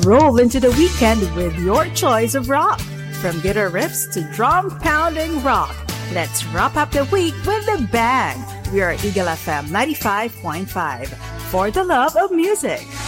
roll into the weekend with your choice of rock. From guitar riffs to drum pounding rock. Let's wrap up the week with a bang. We are Eagle FM 95.5 for the love of music.